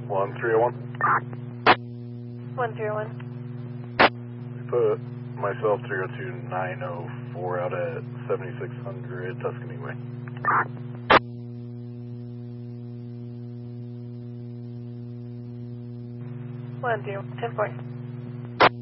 1301. 101. Put myself 302-904 out at 7600 Tuscany Way. One, 10 point.